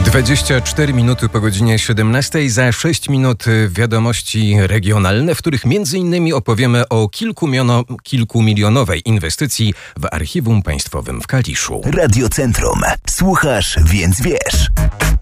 24 minuty po godzinie 17. Za 6 minut wiadomości regionalne, w których m.in. opowiemy o kilkumilionowej inwestycji w Archiwum Państwowym w Kaliszu. Radio Centrum. Słuchasz, więc wiesz.